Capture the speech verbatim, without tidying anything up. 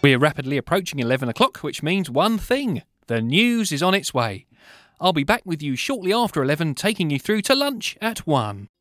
We're rapidly approaching eleven o'clock, which means one thing. The news is on its way. I'll be back with you shortly after eleven, taking you through to lunch at one.